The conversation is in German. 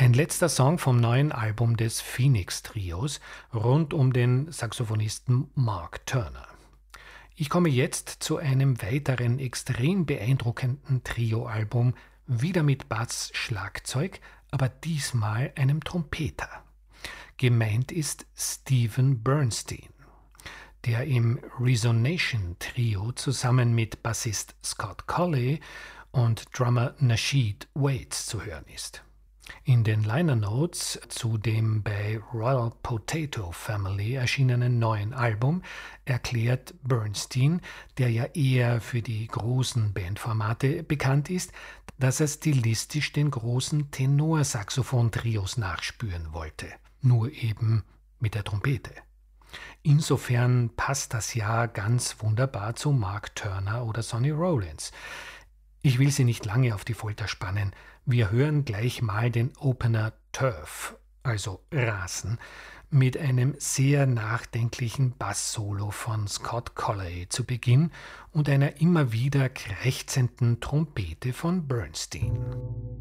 Ein letzter Song vom neuen Album des Phoenix Trios rund um den Saxophonisten Mark Turner. Ich komme jetzt zu einem weiteren extrem beeindruckenden Trio-Album, wieder mit Bass, Schlagzeug, aber diesmal einem Trompeter. Gemeint ist Steven Bernstein, der im Resonation Trio zusammen mit Bassist Scott Colley und Drummer Nasheed Waits zu hören ist. In den Liner Notes zu dem bei Royal Potato Family erschienenen neuen Album erklärt Bernstein, der ja eher für die großen Bandformate bekannt ist, dass er stilistisch den großen Tenorsaxophon-Trios nachspüren wollte, nur eben mit der Trompete. Insofern passt das ja ganz wunderbar zu Mark Turner oder Sonny Rollins. Ich will Sie nicht lange auf die Folter spannen. Wir hören gleich mal den Opener Turf, also Rasen, mit einem sehr nachdenklichen Bass-Solo von Scott Colley zu Beginn und einer immer wieder krächzenden Trompete von Bernstein.